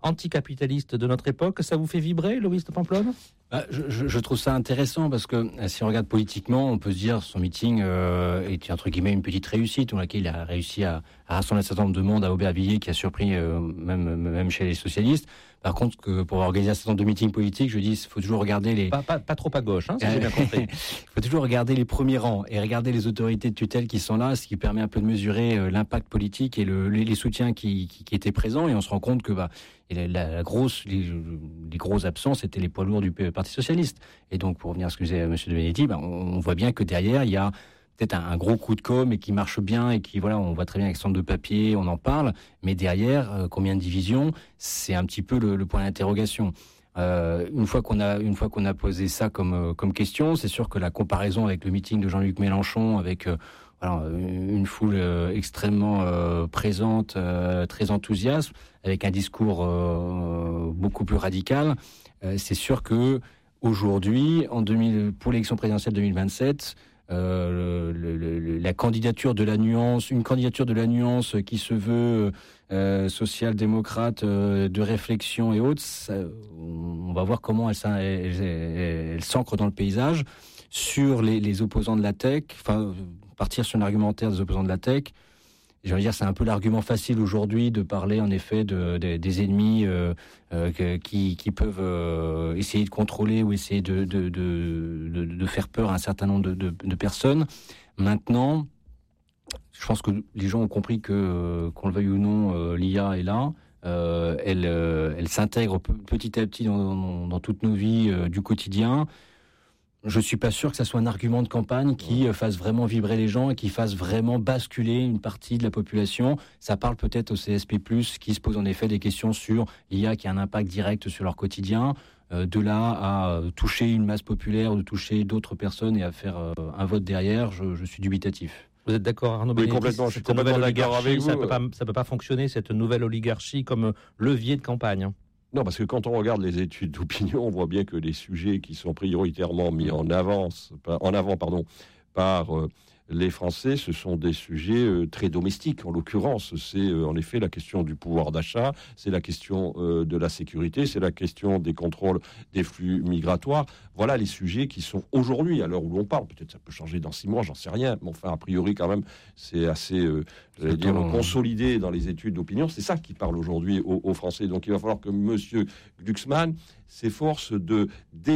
anticapitaliste de notre époque. Ça vous fait vibrer, Loïs de Pamplonne ? Je trouve ça intéressant parce que si on regarde politiquement, on peut se dire son meeting est entre guillemets une petite réussite, dans laquelle il a réussi à rassembler un certain nombre de monde à Aubervilliers, qui a surpris même chez les socialistes. Par contre, que pour organiser un certain nombre de meetings politiques, je dis, il faut toujours regarder les... Pas trop à gauche, si j'ai bien compris. Il faut toujours regarder les premiers rangs et regarder les autorités de tutelle qui sont là, ce qui permet un peu de mesurer l'impact politique et les soutiens qui étaient présents. Et on se rend compte que les gros absents, c'était les poids lourds du Parti socialiste. Et donc, pour revenir à ce que disait M. de Benedetti, on voit bien que derrière, il y a peut-être un gros coup de com' et qui marche bien et qui, voilà, on voit très bien avec centre de papier, on en parle. Mais derrière, combien de divisions, c'est un petit peu le point d'interrogation. Une fois qu'on a posé ça comme question, c'est sûr que la comparaison avec le meeting de Jean-Luc Mélenchon, avec une foule extrêmement présente, très enthousiaste, avec un discours beaucoup plus radical, c'est sûr que aujourd'hui, pour l'élection présidentielle 2027, la candidature de la nuance, une candidature de la nuance qui se veut social-démocrate, de réflexion et autres, on va voir comment elle s'ancre dans le paysage. Sur les opposants de la tech, partir sur l'argumentaire des opposants de la tech, je veux dire, c'est un peu l'argument facile aujourd'hui de parler en effet des ennemis qui peuvent essayer de contrôler ou essayer de faire peur à un certain nombre de personnes. Maintenant, je pense que les gens ont compris que, qu'on le veuille ou non, l'IA est là. Elle s'intègre petit à petit dans toutes nos vies du quotidien. Je suis pas sûr que ça soit un argument de campagne qui fasse vraiment vibrer les gens et qui fasse vraiment basculer une partie de la population. Ça parle peut-être aux CSP+, qui se posent en effet des questions sur l'IA qui a un impact direct sur leur quotidien. De là à toucher une masse populaire, ou de toucher d'autres personnes et à faire un vote derrière, je suis dubitatif. Vous êtes d'accord, Arnaud Oui, Benedetti, complètement. Je suis complètement d'accord avec vous. Ça peut pas fonctionner, cette nouvelle oligarchie, comme levier de campagne. Non, parce que quand on regarde les études d'opinion, on voit bien que les sujets qui sont prioritairement mis en avant par les Français, ce sont des sujets très domestiques. En l'occurrence, c'est en effet la question du pouvoir d'achat, c'est la question de la sécurité, c'est la question des contrôles des flux migratoires. Voilà les sujets qui sont aujourd'hui, à l'heure où l'on parle. Peut-être ça peut changer dans 6 mois, j'en sais rien. Mais enfin, a priori, quand même, c'est assez consolidé dans les études d'opinion. C'est ça qui parle aujourd'hui aux Français. Donc il va falloir que M. Glucksmann s'efforce de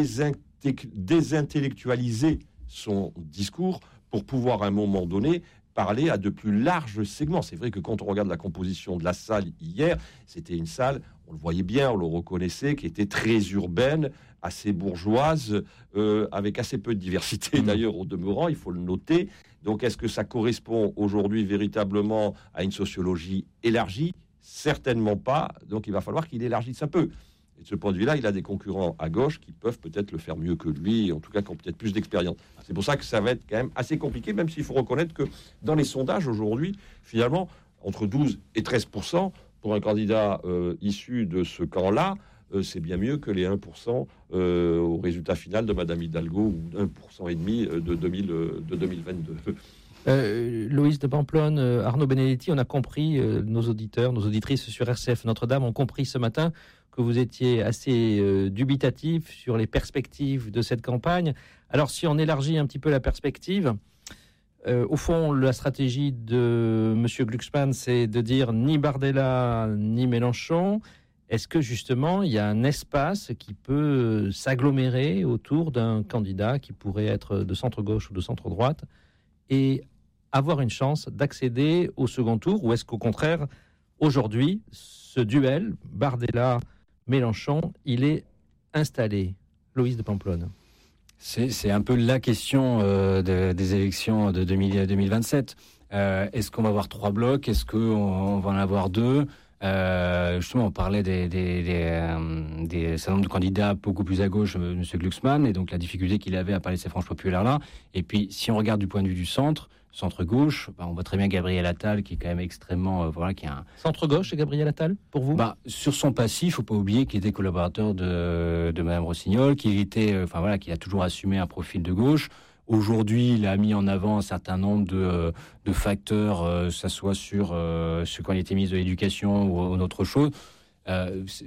désintellectualiser son discours pour pouvoir à un moment donné parler à de plus larges segments. C'est vrai que quand on regarde la composition de la salle hier, c'était une salle, on le voyait bien, on le reconnaissait, qui était très urbaine, assez bourgeoise, avec assez peu de diversité d'ailleurs au demeurant, il faut le noter. Donc est-ce que ça correspond aujourd'hui véritablement à une sociologie élargie ? Certainement pas, donc il va falloir qu'il élargisse un peu. Et de ce point de vue-là, il a des concurrents à gauche qui peuvent peut-être le faire mieux que lui, en tout cas qui ont peut-être plus d'expérience. C'est pour ça que ça va être quand même assez compliqué, même s'il faut reconnaître que dans les sondages aujourd'hui, finalement, entre 12 et 13% pour un candidat issu de ce camp-là, c'est bien mieux que les 1% au résultat final de Madame Hidalgo ou 1,5% de 2022. Loïs de Pamplonne, Arnaud Benedetti, on a compris, nos auditeurs, nos auditrices sur RCF Notre-Dame ont compris ce matin que vous étiez assez dubitatif sur les perspectives de cette campagne. Alors si on élargit un petit peu la perspective, au fond la stratégie de M. Glucksmann, c'est de dire ni Bardella ni Mélenchon. Est-ce que justement il y a un espace qui peut s'agglomérer autour d'un candidat qui pourrait être de centre-gauche ou de centre-droite et avoir une chance d'accéder au second tour, ou est-ce qu'au contraire, aujourd'hui, ce duel, Bardella-Mélenchon, il est installé? Loïs de Pamplonne. C'est un peu la question des élections de 2027. Est-ce qu'on va avoir 3 blocs? Est-ce qu'on va en avoir 2? Justement, on parlait des certain nombre de candidats beaucoup plus à gauche, M. Glucksmann, et donc la difficulté qu'il avait à parler de ces franges populaires-là. Et puis, si on regarde du point de vue du centre-gauche, on voit très bien Gabriel Attal, qui est quand même extrêmement... qui a un... Centre-gauche et Gabriel Attal, pour vous? Sur son passif, il ne faut pas oublier qu'il était collaborateur de Mme Rossignol, qu'il a toujours assumé un profil de gauche. Aujourd'hui, il a mis en avant un certain nombre de facteurs, ça soit sur quand il était ministre de l'Éducation ou autre chose.